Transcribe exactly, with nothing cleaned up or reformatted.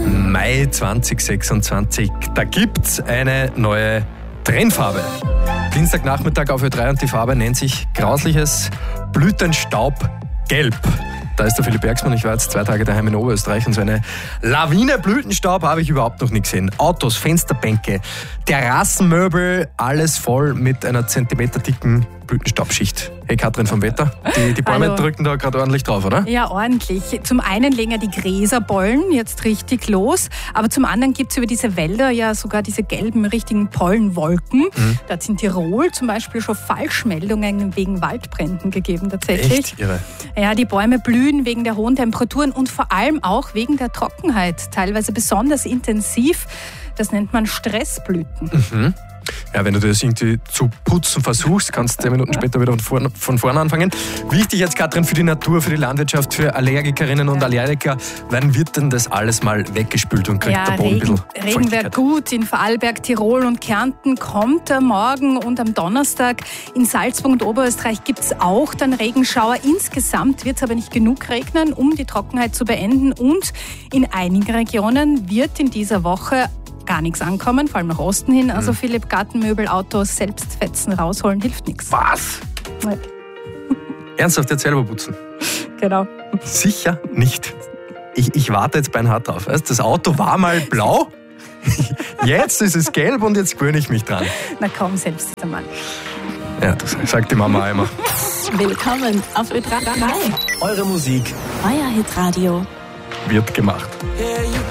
Mai zwanzig sechsundzwanzig, da gibt's eine neue Trendfarbe. Dienstagnachmittag auf Ö drei und die Farbe nennt sich grausliches Blütenstaubgelb. Da ist der Philipp Bergsmann, ich war jetzt zwei Tage daheim in Oberösterreich und so eine Lawine Blütenstaub habe ich überhaupt noch nie gesehen. Autos, Fensterbänke, Terrassenmöbel, alles voll mit einer zentimeterdicken Blütenstaubschicht. Hey Katrin vom Wetter, die, die Bäume Hallo. drücken da gerade ordentlich drauf, oder? Ja, ordentlich. Zum einen legen ja die Gräserpollen jetzt richtig los, aber zum anderen gibt es über diese Wälder ja sogar diese gelben, richtigen Pollenwolken. Mhm. Da hat es in Tirol zum Beispiel schon Falschmeldungen wegen Waldbränden gegeben tatsächlich. Echt irre. Ja, die Bäume blühen wegen der hohen Temperaturen und vor allem auch wegen der Trockenheit, teilweise besonders intensiv. Das nennt man Stressblüten. Mhm. Ja, wenn du das irgendwie zu putzen versuchst, kannst du zehn Minuten später wieder von vorne, von vorne anfangen. Wichtig jetzt, Katrin, für die Natur, für die Landwirtschaft, für Allergikerinnen und Allergiker, wann wird denn das alles mal weggespült und kriegt Ja, der Boden Regen, ein bisschen Regen wäre Feuchtigkeit? gut. In Vorarlberg, Tirol und Kärnten kommt er morgen und am Donnerstag. In Salzburg und Oberösterreich gibt es auch dann Regenschauer. Insgesamt wird es aber nicht genug regnen, um die Trockenheit zu beenden. Und in einigen Regionen wird in dieser Woche gar nichts ankommen, vor allem nach Osten hin. Also Philipp, Gartenmöbel, Autos, selbst Fetzen rausholen, hilft nichts. Was? Ernsthaft jetzt selber putzen? Genau. Sicher nicht. Ich, ich warte jetzt beinhart drauf. Weißt, das Auto war mal blau, jetzt ist es gelb und jetzt gewöhne ich mich dran. Na komm, selbst ist der Mann. Ja, das sagt die Mama auch immer. Willkommen auf Ö drei. Eure Musik Euer Hitradio. wird gemacht.